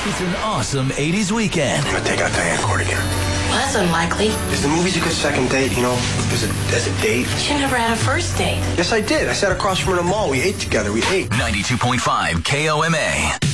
It's an awesome 80s weekend. I'm gonna take out Diane Court again. Well, that's unlikely. Is the movies a good second date, you know, as a date? You never had a first date. Yes, I did. I sat across from her in the mall. We ate together. We ate. 92.5 KOMA.